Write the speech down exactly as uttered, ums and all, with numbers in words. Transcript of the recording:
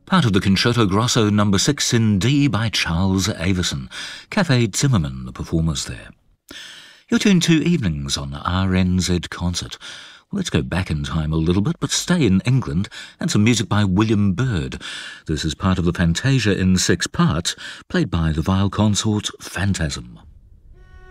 Part of the Concerto Grosso number six in D by Charles Avison. Cafe Zimmermann, the performers there. You're tuned to Evenings on R N Z Concert. Well, let's go back in time a little bit, but stay in England, and some music by William Byrd. This is part of the Fantasia in six parts, played by the viol consort Phantasm.